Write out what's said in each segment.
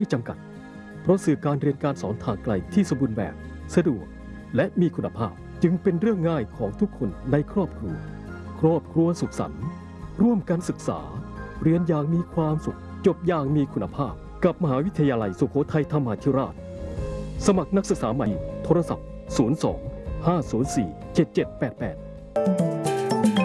ที่จำกัดเพราะสื่อการเรียนการสอนทางไกลที่สมบูรณ์แบบสะดวกและมีคุณภาพจึงเป็นเรื่องง่ายของทุกคนในครอบครัวสุขสันต์ร่วมกันศึกษาเรียนอย่างมีความสุขจบอย่างมีคุณภาพกับมหาวิทยาลัยสุโขทัยธรรมาธิราชสมัครนักศึกษาใหม่โทรศัพท์02 504 7788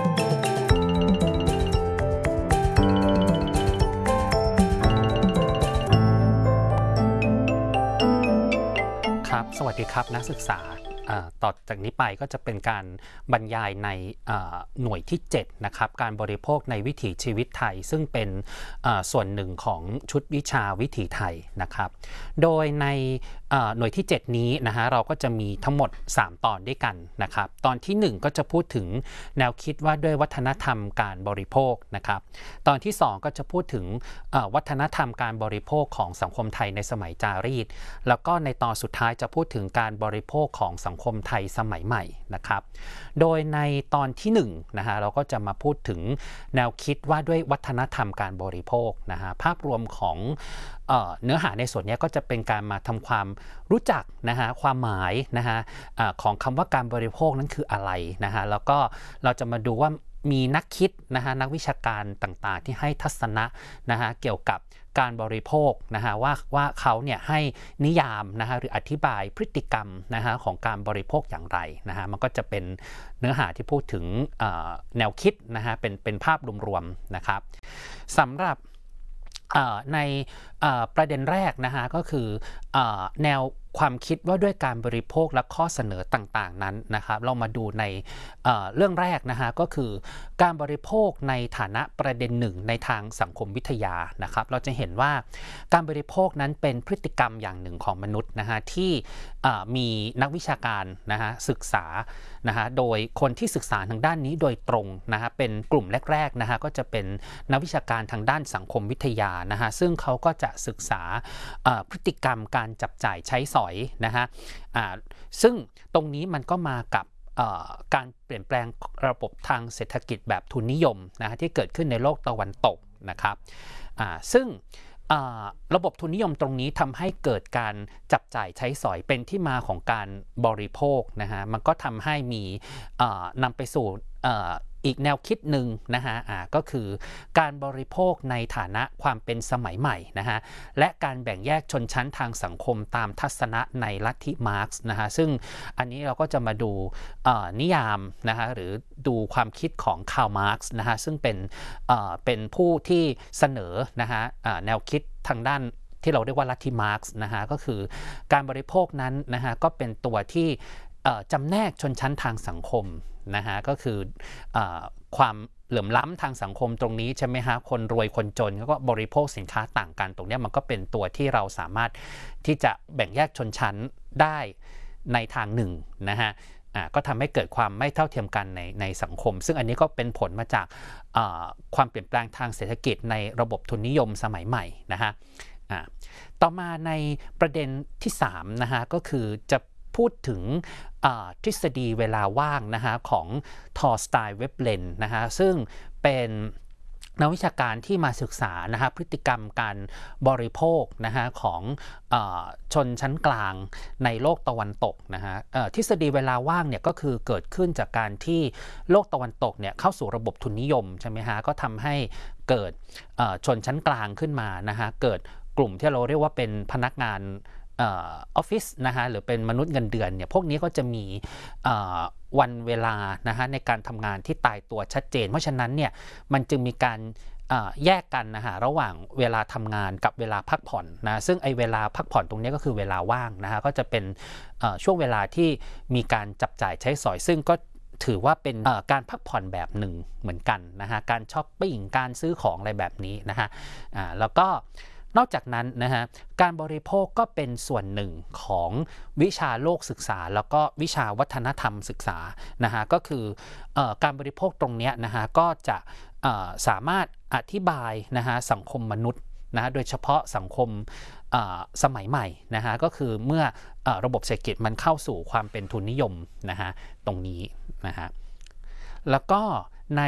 สวัสดีครับนักศึกษาต่อจากนี้ไปก็จะเป็นการบรรยายในหน่วยที่7นะครับการบริโภคในวิถีชีวิตไทยซึ่งเป็นส่วนหนึ่งของชุดวิชาวิถีไทยนะครับโดยในหน่วยที่7นี้นะฮะเราก็จะมีทั้งหมด3ตอนด้วยกันนะครับตอนที่1ก็จะพูดถึงแนวคิดว่าด้วยวัฒนธรรมการบริโภคนะครับตอนที่2ก็จะพูดถึงวัฒนธรรมการบริโภคของสังคมไทยในสมัยจารีตแล้วก็ในตอนสุดท้ายจะพูดถึงการบริโภคของสังคมไทยสมัยใหม่นะครับโดยในตอนที่1นะฮะเราก็จะมาพูดถึงแนวคิดว่าด้วยวัฒนธรรมการบริโภคนะฮะภาพรวมของเนื้อหาในส่วนนี้ก็จะเป็นการมาทำความรู้จักนะฮะความหมายนะฮะของคำว่าการบริโภคนั้นคืออะไรนะฮะแล้วก็เราจะมาดูว่ามีนักคิดนะฮะนักวิชาการต่างๆที่ให้ทัศนะนะฮะเกี่ยวกับการบริโภคนะฮะว่าเขาเนี่ยให้นิยามนะฮะหรืออธิบายพฤติกรรมนะฮะของการบริโภคอย่างไรนะฮะมันก็จะเป็นเนื้อหาที่พูดถึงแนวคิดนะฮะเป็นภาพรวมๆนะครับสำหรับในประเด็นแรกนะฮะก็คือแนวความคิดว่าด้วยการบริโภคและข้อเสนอต่างๆนั้นนะครับเรามาดูในเรื่องแรกนะฮะก็คือการบริโภคในฐานะประเด็นหนึ่งในทางสังคมวิทยานะครับเราจะเห็นว่าการบริโภคนั้นเป็นพฤติกรรมอย่างหนึ่งของมนุษย์นะฮะที่มีนักวิชาการนะฮะศึกษานะฮะโดยคนที่ศึกษาทางด้านนี้โดยตรงนะฮะเป็นกลุ่มแรกๆนะฮะก็จะเป็นนักวิชาการทางด้านสังคมวิทยานะฮะซึ่งเขาก็จะศึกษาพฤติกรรมการจับจ่ายใช้สอยนะฮะซึ่งตรงนี้มันก็มากับการเปลี่ยนแปลงระบบทางเศรษฐกิจแบบทุนนิยมนะฮะที่เกิดขึ้นในโลกตะวันตกนะครับซึ่งระบบทุนนิยมตรงนี้ทำให้เกิดการจับจ่ายใช้สอยเป็นที่มาของการบริโภคนะฮะมันก็ทำให้มีนำไปสู่อีกแนวคิดหนึ่งนะฮะก็คือการบริโภคในฐานะความเป็นสมัยใหม่นะฮะและการแบ่งแยกชนชั้นทางสังคมตามทัศนะในลัทธิมาร์กซ์นะฮะซึ่งอันนี้เราก็จะมาดูนิยามนะฮะหรือดูความคิดของคาร์ล มาร์กซ์นะฮะซึ่งเป็นผู้ที่เสนอนะฮะแนวคิดทางด้านที่เราเรียกว่าลัทธิมาร์กซ์นะฮะก็คือการบริโภคนั้นนะฮะก็เป็นตัวที่จำแนกชนชั้นทางสังคมนะฮะก็คือความเหลื่อมล้ำทางสังคมตรงนี้ใช่ไหมฮะคนรวยคนจนก็บริโภคสินค้าต่างกันตรงนี้มันก็เป็นตัวที่เราสามารถที่จะแบ่งแยกชนชั้นได้ในทางหนึ่งนะฮะก็ทำให้เกิดความไม่เท่าเทียมกันในสังคมซึ่งอันนี้ก็เป็นผลมาจากความเปลี่ยนแปลงทางเศรษฐกิจในระบบทุนนิยมสมัยใหม่นะฮะต่อมาในประเด็นที่3นะฮะก็คือจะพูดถึงทฤษฎีเวลาว่างนะฮะของทอร์สไตน์เวบเลนนะฮะซึ่งเป็นนักวิชาการที่มาศึกษานะฮะพฤติกรรมการบริโภคนะฮะของชนชั้นกลางในโลกตะวันตกนะฮะทฤษฎีเวลาว่างเนี่ยก็คือเกิดขึ้นจากการที่โลกตะวันตกเนี่ยเข้าสู่ระบบทุนนิยมใช่ไหมฮะก็ทำให้เกิดชนชั้นกลางขึ้นมานะฮะเกิดกลุ่มที่เราเรียกว่าเป็นพนักงานออฟฟิศนะฮะหรือเป็นมนุษย์เงินเดือนเนี่ยพวกนี้ก็จะมีวันเวลานะฮะในการทำงานที่ตายตัวชัดเจนเพราะฉะนั้นเนี่ยมันจึงมีการแยกกันนะฮะระหว่างเวลาทำงานกับเวลาพักผ่อนนะซึ่งไอเวลาพักผ่อนตรงนี้ก็คือเวลาว่างนะฮะก็จะเป็นช่วงเวลาที่มีการจับจ่ายใช้สอยซึ่งก็ถือว่าเป็นการพักผ่อนแบบหนึ่งเหมือนกันนะฮะการช้อปปิ้งการซื้อของอะไรแบบนี้นะฮะแล้วก็นอกจากนั้นนะฮะการบริโภคก็เป็นส่วนหนึ่งของวิชาโลกศึกษาแล้วก็วิชาวัฒนธรรมศึกษานะฮะก็คือการบริโภคตรงนี้นะฮะก็จะสามารถอธิบายนะฮะสังคมมนุษย์นะฮะโดยเฉพาะสังคมสมัยใหม่นะฮะก็คือเมื่อระบบเศรษฐกิจมันเข้าสู่ความเป็นทุนนิยมนะฮะตรงนี้นะฮะแล้วก็ใน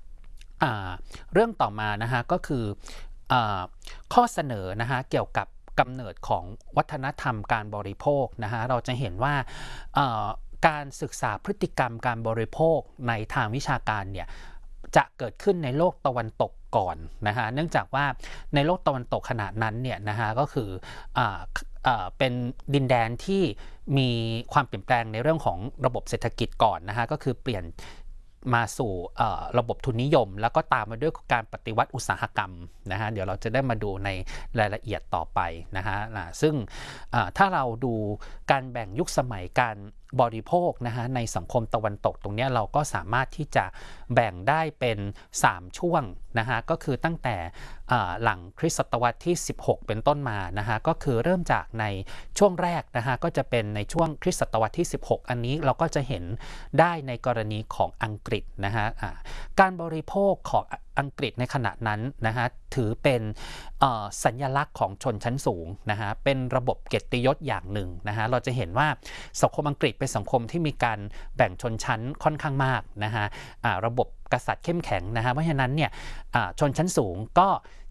เรื่องต่อมานะฮะก็คือข้อเสนอนะฮะเกี่ยวกับกำเนิดของวัฒนธรรมการบริโภคนะฮะเราจะเห็นว่าการศึกษาพฤติกรรมการบริโภคในทางวิชาการเนี่ยจะเกิดขึ้นในโลกตะวันตกก่อนนะฮะเนื่องจากว่าในโลกตะวันตกขณะนั้นเนี่ยนะฮะก็คือเป็นดินแดนที่มีความเปลี่ยนแปลงในเรื่องของระบบเศรษฐกิจก่อนนะฮะก็คือเปลี่ยนมาสู่ระบบทุนนิยมแล้วก็ตามมาด้วยการปฏิวัติอุตสาหกรรมนะฮะเดี๋ยวเราจะได้มาดูในรายละเอียดต่อไปนะฮะซึ่งถ้าเราดูการแบ่งยุคสมัยการบริโภคนะฮะในสังคมตะวันตกตรงนี้เราก็สามารถที่จะแบ่งได้เป็น3ช่วงนะฮะก็คือตั้งแต่หลังคริสตศตวรรษที่16เป็นต้นมานะฮะก็คือเริ่มจากในช่วงแรกนะฮะก็จะเป็นในช่วงคริสตศตวรรษที่16อันนี้เราก็จะเห็นได้ในกรณีของอังกฤษนะฮะการบริโภคของอังกฤษในขณะนั้นนะฮะถือเป็นสัญลักษณ์ของชนชั้นสูงนะฮะเป็นระบบเกียรติยศอย่างหนึ่งนะฮะเราจะเห็นว่าสังคมอังกฤษเป็นสังคมที่มีการแบ่งชนชั้นค่อนข้างมากนะฮะระบบกษัตริย์เข้มแข็งนะฮะเพราะฉะนั้นเนี่ยชนชั้นสูงก็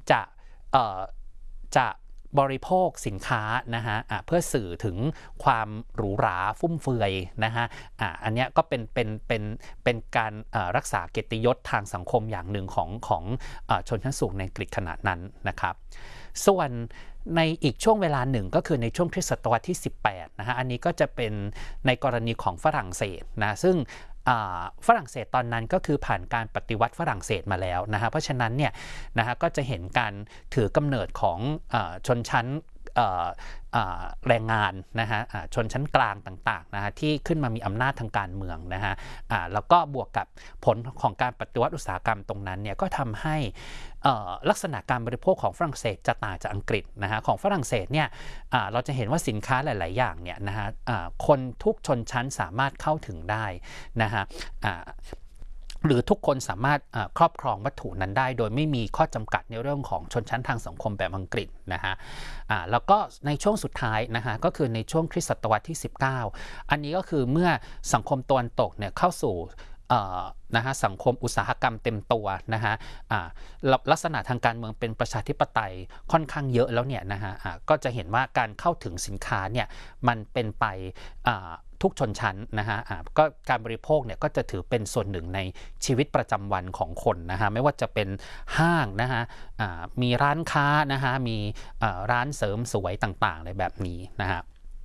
จะบริโภคสินค้านะฮะเพื่อสื่อถึงความหรูหราฟุ่มเฟือยนะฮะอันนี้ก็เป็นการรักษาเกียรติยศทางสังคมอย่างหนึ่งของชนชั้นสูงในอังกฤษขณะนั้นนะครับส่วนในอีกช่วงเวลาหนึ่งก็คือในช่วงคริสตศตวรรษที่18นะฮะอันนี้ก็จะเป็นในกรณีของฝรั่งเศสนะซึ่งฝรั่งเศสตอนนั้นก็คือผ่านการปฏิวัติฝรั่งเศสมาแล้วนะฮะเพราะฉะนั้นเนี่ยนะฮะก็จะเห็นการถือกำเนิดของชนชั้นแรงงานนะฮะชนชั้นกลางต่างๆนะฮะที่ขึ้นมามีอำนาจทางการเมืองนะฮะแล้วก็บวกกับผลของการปฏิวัติอุตสาหกรรมตรงนั้นเนี่ยก็ทำให้ลักษณะการบริโภคของฝรั่งเศสจะต่างจากอังกฤษนะฮะของฝรั่งเศสเนี่ยเราจะเห็นว่าสินค้าหลายๆอย่างเนี่ยนะฮะคนทุกชนชั้นสามารถเข้าถึงได้นะฮะหรือทุกคนสามารถครอบครองวัตถุนั้นได้โดยไม่มีข้อจำกัดในเรื่องของชนชั้นทางสังคมแบบอังกฤษนะฮะแล้วก็ในช่วงสุดท้ายนะฮะก็คือในช่วงคริสตศตวรรษที่19อันนี้ก็คือเมื่อสังคมตะวันตกเนี่ยเข้าสู่นะฮะสังคมอุตสาหกรรมเต็มตัวนะฮะลักษณะทางการเมืองเป็นประชาธิปไตยค่อนข้างเยอะแล้วเนี่ยนะฮะก็จะเห็นว่าการเข้าถึงสินค้าเนี่ยมันเป็นไปทุกชนชั้นนะฮะก็การบริโภคเนี่ยก็จะถือเป็นส่วนหนึ่งในชีวิตประจำวันของคนนะฮะไม่ว่าจะเป็นห้างนะฮะมีร้านค้านะฮะมีร้านเสริมสวยต่างๆอะไรแบบนี้นะฮะ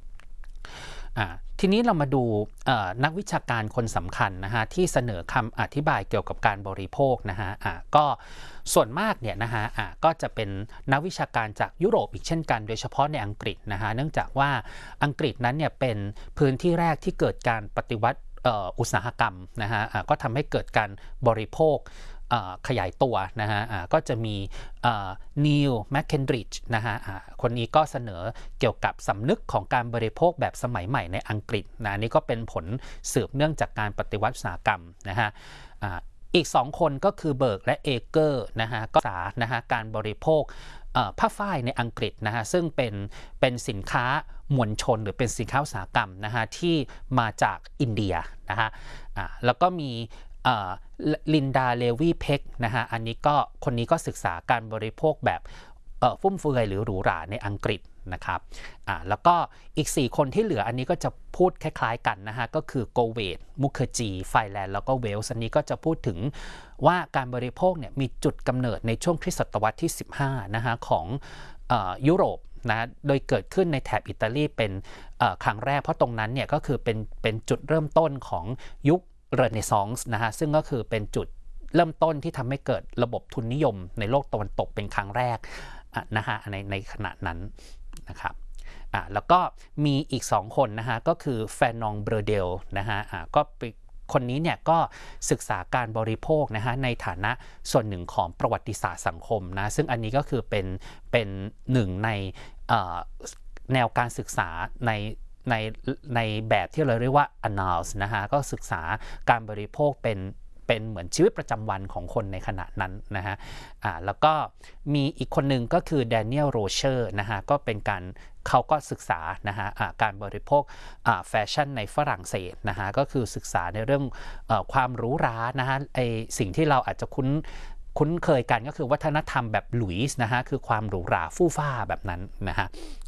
ทีนี้เรามาดูนักวิชาการคนสำคัญนะฮะที่เสนอคำอธิบายเกี่ยวกับการบริโภคนะฮะก็ส่วนมากเนี่ยนะฮะก็จะเป็นนักวิชาการจากยุโรปอีกเช่นกันโดยเฉพาะในอังกฤษนะฮะเนื่องจากว่าอังกฤษนั้นเนี่ยเป็นพื้นที่แรกที่เกิดการปฏิวัติอุตสาหกรรมนะฮะก็ทำให้เกิดการบริโภคขยายตัวนะฮะก็จะมีนีลแมคเคนดริดจ์นะฮะคนนี้ก็เสนอเกี่ยวกับสำนึกของการบริโภคแบบสมัยใหม่ในอังกฤษนะนี่ก็เป็นผลสืบเนื่องจากการปฏิวัติอุตสาหกรรมนะฮะอีก2คนก็คือเบิร์กและเอเกอร์นะฮะก็ศึกษานะฮะการบริโภคผ้าฝ้ายในอังกฤษนะฮะซึ่งเป็นสินค้ามวลชนหรือเป็นสินค้าอุตสาหกรรมนะฮะที่มาจากอินเดียนะฮะแล้วก็มีลินดาเลวีเพ็กนะฮะอันนี้ก็คนนี้ก็ศึกษาการบริโภคแบบฟุ่มเฟือยหรือหรูหราในอังกฤษนะครับแล้วก็อีก4คนที่เหลืออันนี้ก็จะพูดคล้ายๆกันนะฮะก็คือโกเวตมุขจีไฟแลนด์แล้วก็เวลส์อันนี้ก็จะพูดถึงว่าการบริโภคเนี่ยมีจุดกำเนิดในช่วงคริสตศตวรรษที่15นะฮะของยุโรปนะโดยเกิดขึ้นในแถบอิตาลีเป็นครั้งแรกเพราะตรงนั้นเนี่ยก็คือเป็นจุดเริ่มต้นของยุคเรเนซองส์นะฮะซึ่งก็คือเป็นจุดเริ่มต้นที่ทำให้เกิดระบบทุนนิยมในโลกตะวันตกเป็นครั้งแรกนะฮะในขณะนั้นนะครับแล้วก็มีอีก2คนนะฮะก็คือแฟนองเบรเดลนะฮะก็คนนี้เนี่ยก็ศึกษาการบริโภคนะฮะในฐานะส่วนหนึ่งของประวัติศาสตร์สังคมนะซึ่งอันนี้ก็คือเป็นหนึ่งในแนวการศึกษาในแบบที่เราเรียกว่า annals นะฮะก็ศึกษาการบริโภคเป็นเหมือนชีวิตประจำวันของคนในขณะนั้นนะฮะแล้วก็มีอีกคนหนึ่งก็คือแดเนียลโรเชอร์นะฮะก็เป็นการเขาก็ศึกษานะฮะการบริโภคแฟชั่นในฝรั่งเศสนะฮะก็คือศึกษาในเรื่องความหรูหรานะฮะสิ่งที่เราอาจจะคุ้นคุ้นเคยกันก็คือวัฒนธรรมแบบหลุยส์นะฮะคือความหรูหราฟู่ฟ้าแบบนั้นนะฮะ